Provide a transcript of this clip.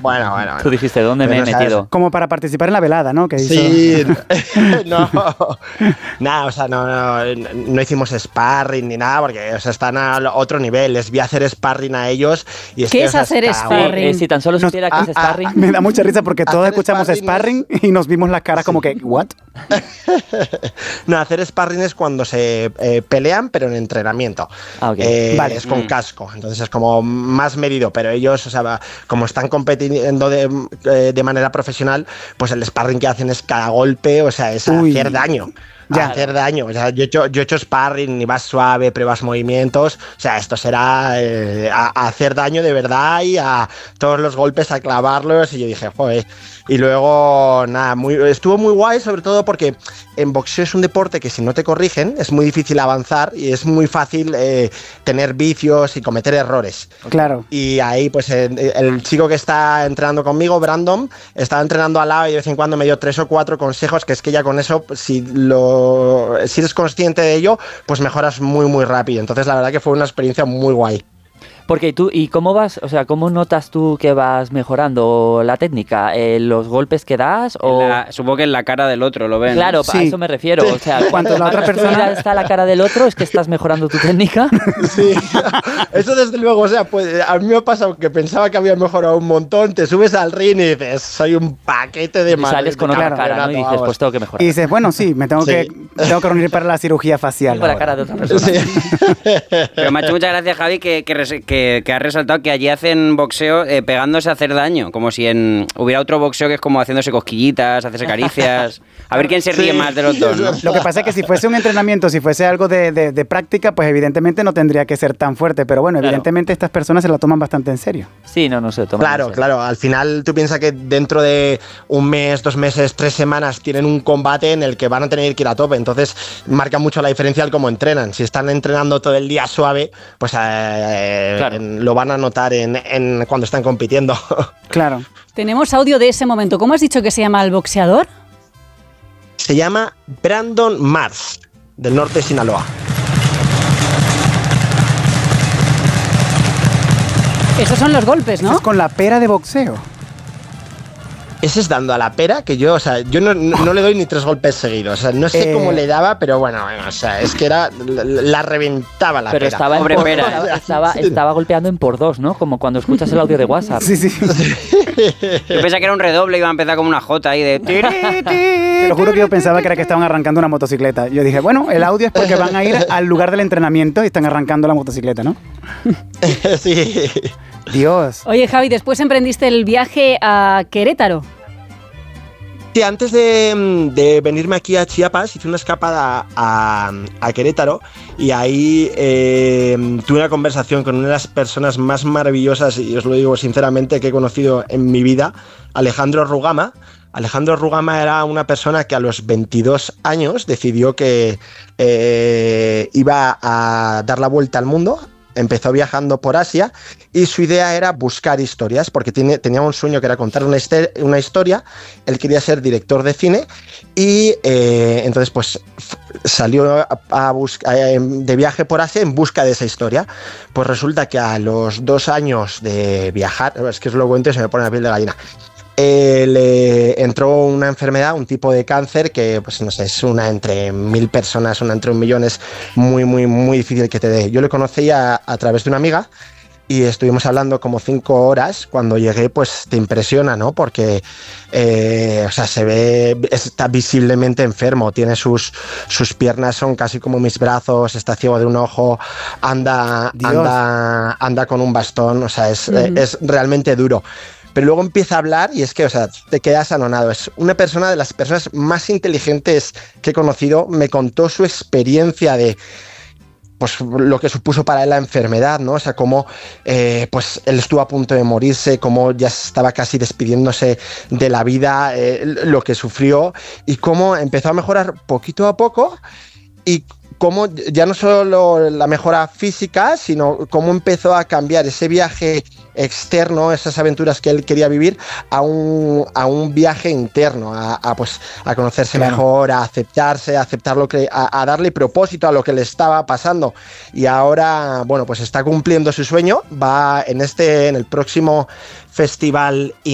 Bueno. Tú dijiste, ¿dónde me he metido? Como para participar en la velada, ¿no? Que sí, no. Nada, o sea, no hicimos sparring ni nada, porque o sea, están a otro nivel. Les vi hacer sparring a ellos. Y ¿Qué es hacer sparring? Si tan solo supiera que es sparring. Me da mucha risa porque todos escuchamos sparring y nos vimos las caras como que, ¿what? No, hacer sparring es cuando se pelean, pero en entrenamiento. Vale. Es con casco, entonces es como más medido, pero ellos, o sea, como están compitiendo de manera profesional, pues el sparring que hacen es cada golpe, o sea, es hacer daño. Hacer daño, o sea, yo he hecho sparring, y vas suave, pruebas movimientos, o sea, esto será a hacer daño de verdad y a todos los golpes a clavarlos, y yo dije, joder. Y luego, nada, estuvo muy guay, sobre todo porque en boxeo es un deporte que si no te corrigen es muy difícil avanzar y es muy fácil tener vicios y cometer errores. Claro. Y ahí, pues, el chico que está entrenando conmigo, Brandon, estaba entrenando al lado y de vez en cuando me dio 3 o 4 consejos, que es que ya con eso, si eres consciente de ello, pues mejoras muy, muy rápido. Entonces, la verdad que fue una experiencia muy guay. Porque tú, ¿y cómo vas? O sea, ¿cómo notas tú que vas mejorando la técnica? ¿Los golpes que das? Supongo que en la cara del otro lo ven. Claro, a eso me refiero. O sea, cuando la otra persona está la cara del otro, ¿es que estás mejorando tu técnica? Sí, eso desde luego. O sea, pues a mí me ha pasado que pensaba que había mejorado un montón, te subes al ring y dices, soy un paquete de madre. Sales con otra cara, ¿no? Y dices, pues tengo que mejorar. Y dices, bueno, sí, tengo que reunir para la cirugía facial. Con la cara de otra persona. Sí. Pero me ha hecho muchas gracias, Javi, que has resaltado que allí hacen boxeo pegándose a hacer daño, como si hubiera otro boxeo que es como haciéndose cosquillitas, hacerse caricias. A ver quién se ríe más de los dos, ¿no? Lo que pasa es que si fuese un entrenamiento, si fuese algo de práctica, pues evidentemente no tendría que ser tan fuerte. Pero bueno, evidentemente estas personas se lo toman bastante en serio. Sí, no se lo toman. Claro. Al final tú piensas que dentro de un mes, 2 meses, 3 semanas tienen un combate en el que van a tener que ir a tope. Entonces marca mucho la diferencia el cómo entrenan. Si están entrenando todo el día suave, pues lo van a notar en cuando están compitiendo. Claro. Tenemos audio de ese momento. ¿Cómo has dicho que se llama el boxeador? Se llama Brandon Mars, del norte de Sinaloa. Esos son los golpes, ¿no? Eso es con la pera de boxeo. Ese es dando a la pera, que yo no le doy ni 3 golpes seguidos. O sea, no sé cómo le daba, pero bueno, o sea, es que la reventaba la pera. Pero estaba golpeando en por 2, ¿no? Como cuando escuchas el audio de WhatsApp. Sí. Yo pensaba que era un redoble y iba a empezar como una jota ahí de... Te lo juro que yo pensaba que era que estaban arrancando una motocicleta. Yo dije, bueno, el audio es porque van a ir al lugar del entrenamiento y están arrancando la motocicleta, ¿no? Sí. Dios. Oye, Javi, después emprendiste el viaje a Querétaro. Sí, antes de venirme aquí a Chiapas, hice una escapada a Querétaro y ahí tuve una conversación con una de las personas más maravillosas, y os lo digo sinceramente, que he conocido en mi vida, Alejandro Rugama. Alejandro Rugama era una persona que a los 22 años decidió que iba a dar la vuelta al mundo. Empezó viajando por Asia y su idea era buscar historias, porque tenía un sueño que era contar una historia. Él quería ser director de cine y entonces pues salió de viaje por Asia en busca de esa historia. Pues resulta que a los 2 años de viajar, es que os lo cuento y se me pone la piel de gallina, le entró una enfermedad, un tipo de cáncer que, pues no sé, es una entre 1000 personas, una entre 1 millón, es muy, muy, muy difícil que te dé. Yo le conocí a través de una amiga y estuvimos hablando como 5 horas. Cuando llegué, pues te impresiona, ¿no? Porque, o sea, se ve, está visiblemente enfermo, tiene sus piernas son casi como mis brazos, está ciego de un ojo, anda con un bastón, o sea, es realmente duro. Pero luego empieza a hablar y es que, o sea, te quedas anonado. Es una persona de las personas más inteligentes que he conocido. Me contó su experiencia de, pues, lo que supuso para él la enfermedad, ¿no? O sea, cómo, pues, él estuvo a punto de morirse, cómo ya estaba casi despidiéndose de la vida, lo que sufrió y cómo empezó a mejorar poquito a poco y cómo ya no solo la mejora física, sino cómo empezó a cambiar ese viaje externo, esas aventuras que él quería vivir, a un viaje interno, pues a conocerse mejor, a aceptarse, a aceptar a darle propósito a lo que le estaba pasando. Y ahora, bueno, pues está cumpliendo su sueño, va en el próximo festival